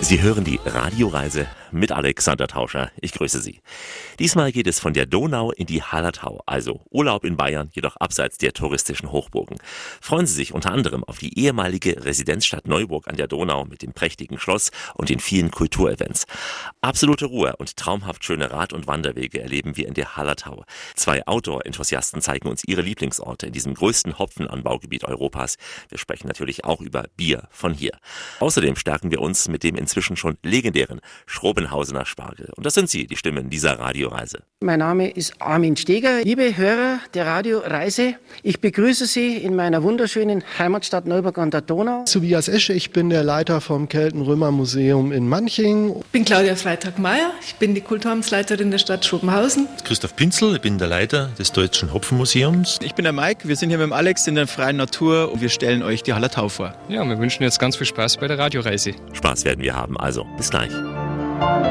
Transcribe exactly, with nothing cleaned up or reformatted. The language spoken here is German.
Sie hören die Radioreise mit Alexander Tauscher. Ich grüße Sie. Diesmal geht es von der Donau in die Hallertau, also Urlaub in Bayern, jedoch abseits der touristischen Hochburgen. Freuen Sie sich unter anderem auf die ehemalige Residenzstadt Neuburg an der Donau mit dem prächtigen Schloss und den vielen Kulturevents. Absolute Ruhe und traumhaft schöne Rad- und Wanderwege erleben wir in der Hallertau. Zwei Outdoor-Enthusiasten zeigen uns ihre Lieblingsorte in diesem größten Hopfenanbaugebiet Europas. Wir sprechen natürlich auch über Bier von hier. Außerdem stärken wir uns mit dem inzwischen schon legendären Schrobenhausener Spargel. Und das sind sie, die Stimmen dieser Radioreise. Mein Name ist Armin Steger. Liebe Hörer der Radioreise, ich begrüße Sie in meiner wunderschönen Heimatstadt Neuburg an der Donau. Tobias Esche, ich bin der Leiter vom Kelten-Römer-Museum in Manching. Ich bin Claudia Freitag-Meyer, ich bin die Kulturamtsleiterin der Stadt Schrobenhausen. Christoph Pinzel, ich bin der Leiter des Deutschen Hopfenmuseums. Ich bin der Mike, wir sind hier mit dem Alex in der freien Natur und wir stellen euch die Hallertau vor. Ja, wir wünschen jetzt ganz viel Spaß bei der Radioreise. Spaß werden wir haben, also bis gleich.